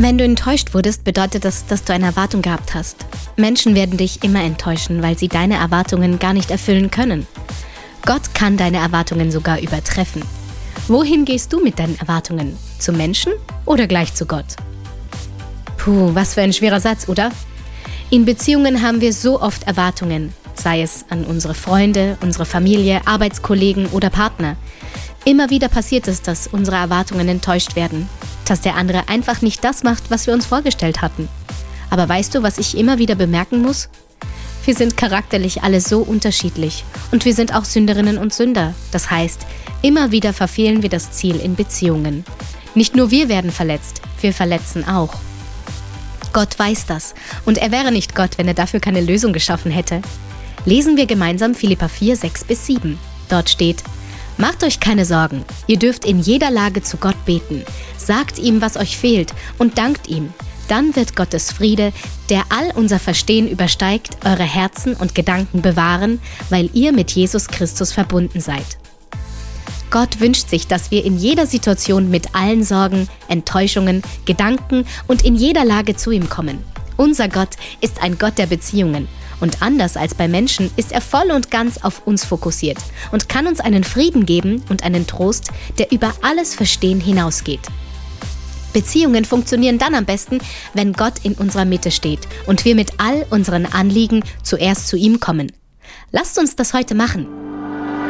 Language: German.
Wenn du enttäuscht wurdest, bedeutet das, dass du eine Erwartung gehabt hast. Menschen werden dich immer enttäuschen, weil sie deine Erwartungen gar nicht erfüllen können. Gott kann deine Erwartungen sogar übertreffen. Wohin gehst du mit deinen Erwartungen? Zu Menschen oder gleich zu Gott? Puh, was für ein schwerer Satz, oder? In Beziehungen haben wir so oft Erwartungen, sei es an unsere Freunde, unsere Familie, Arbeitskollegen oder Partner. Immer wieder passiert es, dass unsere Erwartungen enttäuscht werden, dass der andere einfach nicht das macht, was wir uns vorgestellt hatten. Aber weißt du, was ich immer wieder bemerken muss? Wir sind charakterlich alle so unterschiedlich und wir sind auch Sünderinnen und Sünder. Das heißt, immer wieder verfehlen wir das Ziel in Beziehungen. Nicht nur wir werden verletzt, wir verletzen auch. Gott weiß das und er wäre nicht Gott, wenn er dafür keine Lösung geschaffen hätte. Lesen wir gemeinsam Philipper 4, 6-7. Dort steht: Macht euch keine Sorgen, ihr dürft in jeder Lage zu Gott beten. Sagt ihm, was euch fehlt und dankt ihm. Dann wird Gottes Friede, der all unser Verstehen übersteigt, eure Herzen und Gedanken bewahren, weil ihr mit Jesus Christus verbunden seid. Gott wünscht sich, dass wir in jeder Situation mit allen Sorgen, Enttäuschungen, Gedanken und in jeder Lage zu ihm kommen. Unser Gott ist ein Gott der Beziehungen. Und anders als bei Menschen ist er voll und ganz auf uns fokussiert und kann uns einen Frieden geben und einen Trost, der über alles Verstehen hinausgeht. Beziehungen funktionieren dann am besten, wenn Gott in unserer Mitte steht und wir mit all unseren Anliegen zuerst zu ihm kommen. Lasst uns das heute machen.